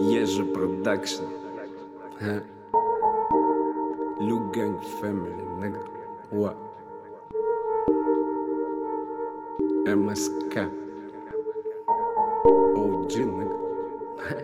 Yeja Production. Luke Gang Family, nigga. What? MSK. OG,